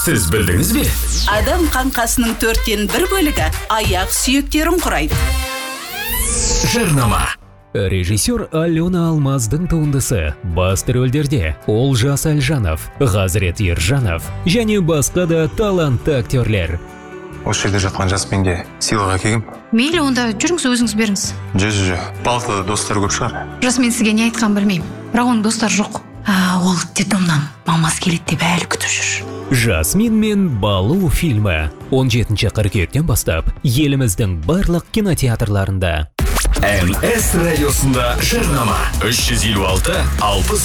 Сіз білдіңіз бе? Адам қаңқасының 1/4 бөлігі аяқ сүйектерін құрайды. Жарнама. Режиссер Алена Алмаздың туындысы басты рөлдерде Олжас Әлжанов, Ғазірет Ержанов және басқа да талантты актерлер. Осы жерде жатқан жаспенге сыйлық әкелгем. Мейлі, онда жүріңіз, өзіңіз беріңіз. Жө. Палатада достар көп шығар. Жасмен сізге не айтқан білмеймін. Бірақ оның достары жоқ. Ол детдомнан мамасы келеді деп әлі күтіп жүр. Жасмин мен Балу фильмі 17 қыркүйектен бастап еліміздің барлық кинотеатрларында. МС радиосында жарнама. 356 60